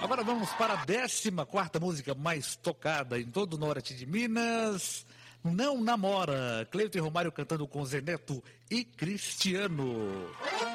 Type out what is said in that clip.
Agora vamos para a 14ª música mais tocada em todo o norte de Minas. Não Namora. Cleiton e Romário cantando com Zé Neto e Cristiano.